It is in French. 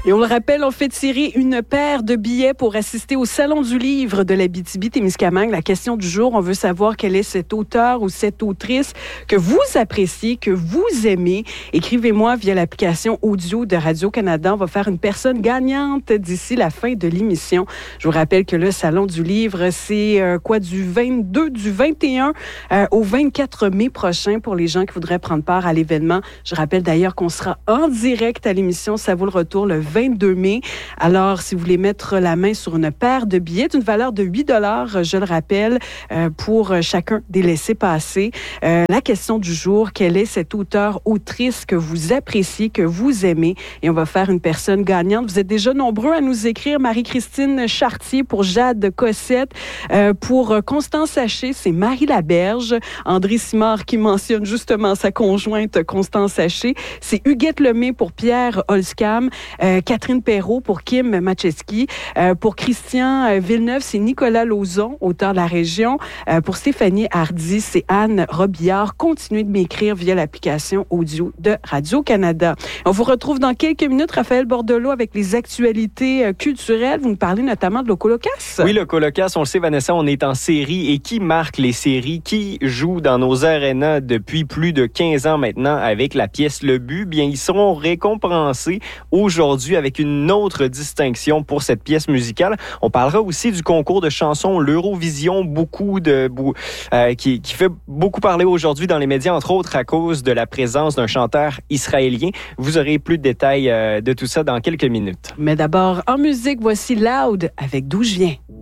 Et on le rappelle, on fait tirer une paire de billets pour assister au Salon du livre de l'Abitibi-Témiscamingue. La question du jour, on veut savoir quel est cet auteur ou cette autrice que vous appréciez, que vous aimez. Écrivez-moi via l'application audio de Radio-Canada. On va faire une personne gagnante d'ici la fin de l'émission. Je vous rappelle que le Salon du livre, c'est du 21 au 24 mai prochain pour les gens qui voudraient prendre part à l'événement. Je rappelle d'ailleurs qu'on sera en direct à l'émission Ça vaut le retour le 22 mai. Alors, si vous voulez mettre la main sur une paire de billets d'une valeur de 8 $, je le rappelle, pour chacun des laissez-passer. La question du jour, quel est cet auteur, autrice que vous appréciez, que vous aimez? Et on va faire une personne gagnante. Vous êtes déjà nombreux à nous écrire. Marie-Christine Chartier pour Jade Cossette. Pour Constance Haché, c'est Marie Laberge. André Simard qui mentionne justement sa conjointe Constance Haché. C'est Huguette Lemay pour Pierre Holzcam. Catherine Perrault pour Kim Macheski. Pour Christian Villeneuve, c'est Nicolas Lauzon, auteur de La Région. Pour Stéphanie Hardy, c'est Anne Robillard. Continuez de m'écrire via l'application audio de Radio-Canada. On vous retrouve dans quelques minutes, Raphaël Bordelot, avec les actualités culturelles. Vous nous parlez notamment de l'Ocolocas. Oui, l'Ocolocas, on le sait, Vanessa, on est en série. Et qui marque les séries? Qui joue dans nos arénas depuis plus de 15 ans maintenant avec la pièce Le But? Bien, ils seront récompensés aujourd'hui avec une autre distinction pour cette pièce musicale. On parlera aussi du concours de chansons, l'Eurovision, qui fait beaucoup parler aujourd'hui dans les médias, entre autres à cause de la présence d'un chanteur israélien. Vous aurez plus de détails de tout ça dans quelques minutes. Mais d'abord, en musique, voici Loud avec D'où je viens.